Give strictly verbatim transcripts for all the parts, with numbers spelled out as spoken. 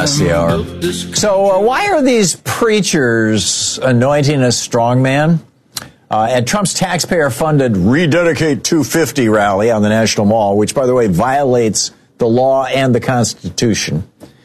past the hour. So uh, why are these preachers anointing a strongman? Uh, at Trump's taxpayer-funded Rededicate two fifty rally on the National Mall, which, by the way, violates the law and the Constitution,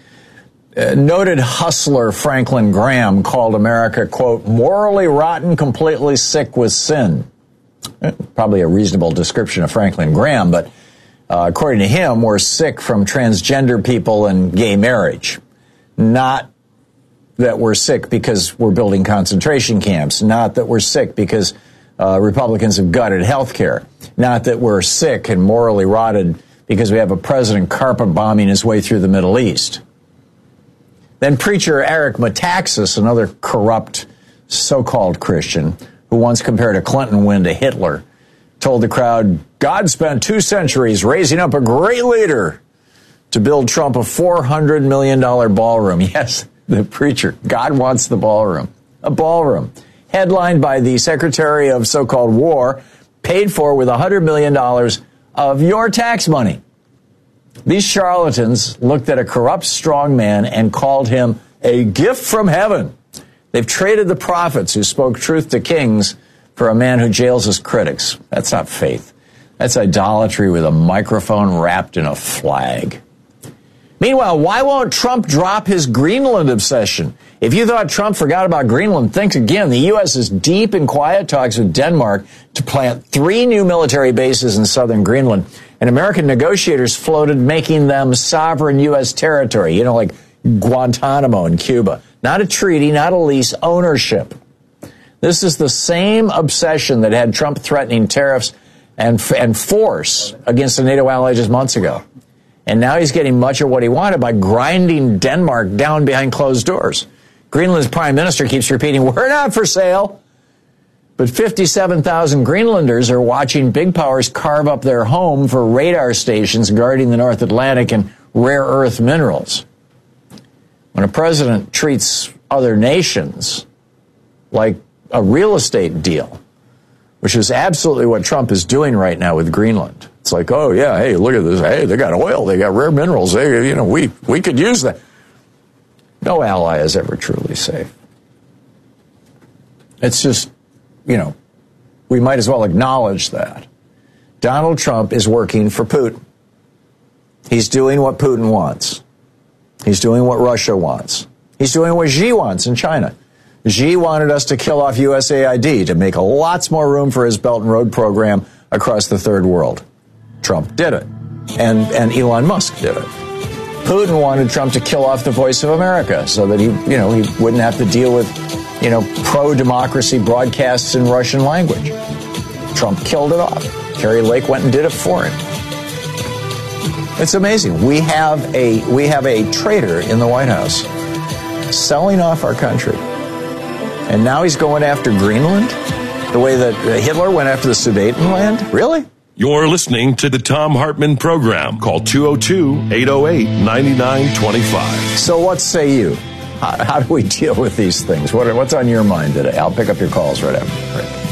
uh, noted hustler Franklin Graham called America, quote, morally rotten, completely sick with sin. Probably a reasonable description of Franklin Graham, but uh, according to him, we're sick from transgender people and gay marriage. Not that we're sick because we're building concentration camps. Not that we're sick because uh, Republicans have gutted health care. Not that we're sick and morally rotted because we have a president carpet bombing his way through the Middle East. Then preacher Eric Metaxas, another corrupt so-called Christian, who once compared a Clinton win to Hitler, told the crowd, God spent two centuries raising up a great leader to build Trump a four hundred million dollars ballroom. Yes, the preacher. God wants the ballroom. A ballroom. Headlined by the Secretary of so-called War, paid for with one hundred million dollars of your tax money. These charlatans looked at a corrupt strongman and called him a gift from heaven. They've traded the prophets who spoke truth to kings for a man who jails his critics. That's not faith. That's idolatry with a microphone wrapped in a flag. Meanwhile, why won't Trump drop his Greenland obsession? If you thought Trump forgot about Greenland, think again. The U S is deep in quiet talks with Denmark to plant three new military bases in southern Greenland, and American negotiators floated making them sovereign U S territory, you know, like Guantanamo in Cuba. Not a treaty, not a lease, ownership. This is the same obsession that had Trump threatening tariffs and, and force against a NATO ally just months ago. And now he's getting much of what he wanted by grinding Denmark down behind closed doors. Greenland's prime minister keeps repeating, we're not for sale. But fifty-seven thousand Greenlanders are watching big powers carve up their home for radar stations guarding the North Atlantic and rare earth minerals. When a president treats other nations like a real estate deal, which is absolutely what Trump is doing right now with Greenland. It's like, oh, yeah, hey, look at this. Hey, they got oil. They got rare minerals. They, you know, we, we could use that. No ally is ever truly safe. It's just, you know, we might as well acknowledge that. Donald Trump is working for Putin. He's doing what Putin wants. He's doing what Russia wants. He's doing what Xi wants in China. Xi wanted us to kill off U S A I D to make lots more room for his Belt and Road program across the third world. Trump did it. And, and Elon Musk did it. Putin wanted Trump to kill off the Voice of America so that he, you know, he wouldn't have to deal with, you know, pro-democracy broadcasts in Russian language. Trump killed it off. Kari Lake went and did it for him. It's amazing. We have a we have a traitor in the White House selling off our country. And now he's going after Greenland the way that Hitler went after the Sudetenland? Really? You're listening to the Thom Hartmann Program. Call two oh two, eight oh eight, nine nine two five. So what say you? How, how do we deal with these things? What, what's on your mind today? I'll pick up your calls right after the break.